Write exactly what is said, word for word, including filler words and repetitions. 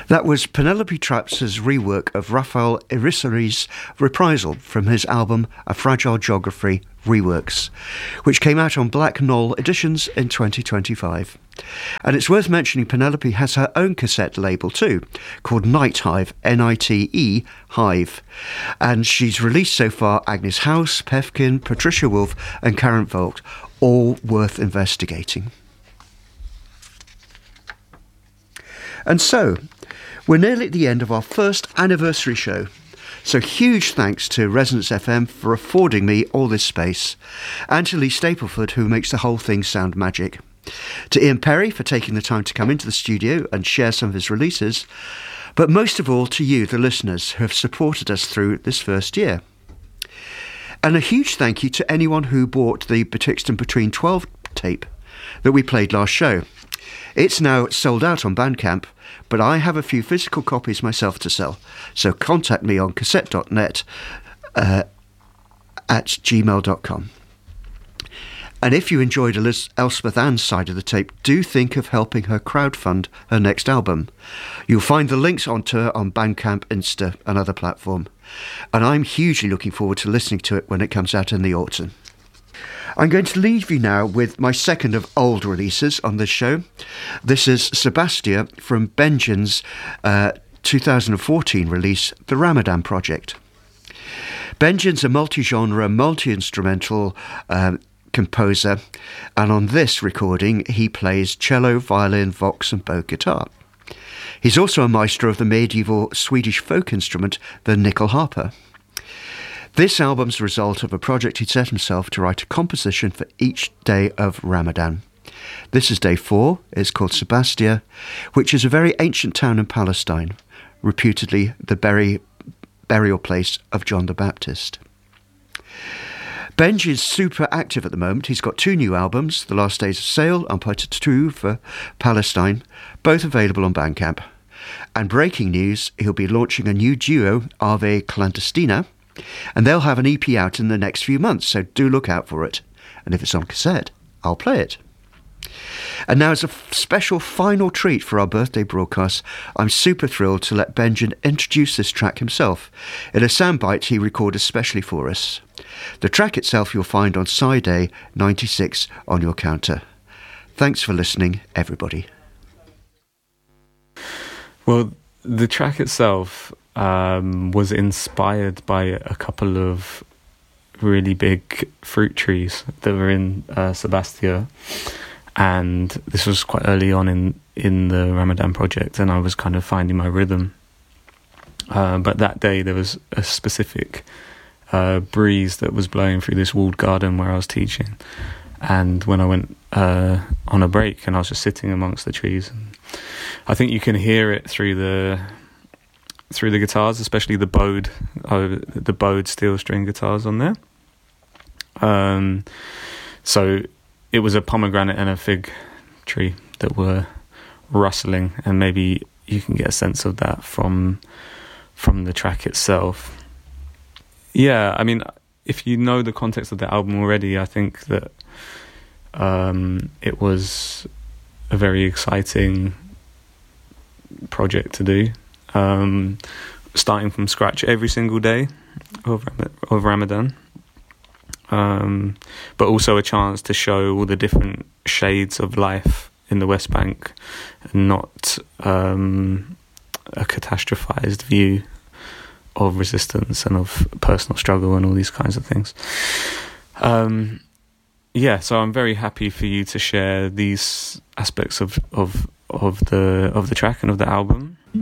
That was Penelope Traps's rework of Raphael Irisarri's Reprisal from his album A Fragile Geography Reworks, which came out on Black Knoll Editions in twenty twenty-five. And it's worth mentioning Penelope has her own cassette label too, called Night Hive, N I T E, Hive. And she's released so far Agnes House, Pefkin, Patricia Wolf and Karen Vogt, all worth investigating. And so, we're nearly at the end of our first anniversary show. So huge thanks to Resonance F M for affording me all this space, and to Lee Stapleford, who makes the whole thing sound magic. To Ian Perry for taking the time to come into the studio and share some of his releases, but most of all to you, the listeners, who have supported us through this first year. And a huge thank you to anyone who bought the Betwixt and Between twelve tape that we played last show. It's now sold out on Bandcamp, but I have a few physical copies myself to sell, so contact me on cassette dot net uh, at gmail dot com. And if you enjoyed Elspeth Ann's side of the tape, do think of helping her crowdfund her next album. You'll find the links onto her on Bandcamp, Insta and other platform. And I'm hugely looking forward to listening to it when it comes out in the autumn. I'm going to leave you now with my second of old releases on this show. This is Sebastia from Benjin's uh, two thousand fourteen release, The Ramadan Project. Benjin's a multi-genre, multi-instrumental uh, composer, and on this recording he plays cello, violin, vox and bow guitar. He's also a maestro of the medieval Swedish folk instrument, the nyckelharpa. This album's the result of a project he'd set himself to write a composition for each day of Ramadan. This is day four. It's called Sebastia, which is a very ancient town in Palestine, reputedly the bury, burial place of John the Baptist. Benj is super active at the moment. He's got two new albums, The Last Days of Sale and Part two for Palestine, both available on Bandcamp. And breaking news, he'll be launching a new duo, Ave Clandestina, and they'll have an E P out in the next few months, so do look out for it. And if it's on cassette, I'll play it. And now, as a f- special final treat for our birthday broadcast, I'm super thrilled to let Benjin introduce this track himself in a soundbite he recorded especially for us. The track itself you'll find on Side A ninety-six on your counter. Thanks for listening, everybody. Well, the track itself um, was inspired by a couple of really big fruit trees that were in uh, Sebastia. And this was quite early on in, in the Ramadan project, and I was kind of finding my rhythm. Uh, but that day there was a specific uh, breeze that was blowing through this walled garden where I was teaching. And when I went uh, on a break and I was just sitting amongst the trees, and I think you can hear it through the through the guitars, especially the bowed uh, the bowed steel string guitars on there. Um, so. It was a pomegranate and a fig tree that were rustling, and maybe you can get a sense of that from from the track itself. Yeah, I mean, if you know the context of the album already, I think that um, it was a very exciting project to do. Um, starting from scratch every single day of, of Ramadan. Um, but also a chance to show all the different shades of life in the West Bank, and not um, a catastrophized view of resistance and of personal struggle and all these kinds of things. Um, yeah, so I'm very happy for you to share these aspects of, of, of the of the track and of the album.